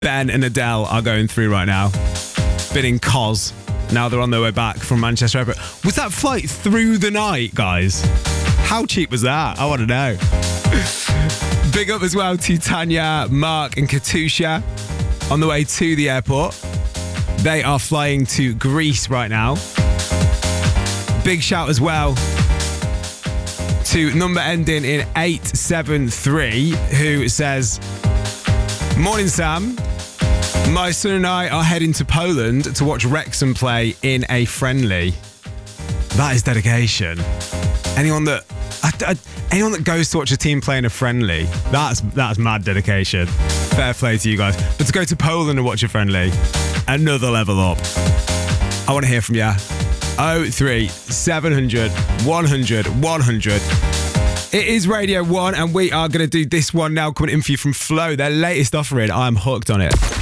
Ben and Adele are going through right now. Been in Cos. Now they're on their way back from Manchester Airport. Was that flight through the night, guys? How cheap was that? I want to know. Big up as well to Tanya, Mark and Katusha on the way to the airport. They are flying to Greece right now. Big shout as well to number ending in 873 who says, "Morning, Sam. My son and I are heading to Poland to watch Wrexham play in a friendly." That is dedication. Anyone that goes to watch a team play in a friendly, that's mad dedication. Fair play to you guys. But to go to Poland and watch a friendly, another level up. I want to hear from you. 03 700 100 100. It is Radio 1 and we are going to do this one now coming in for you from Flow. Their latest offering, I'm hooked on it.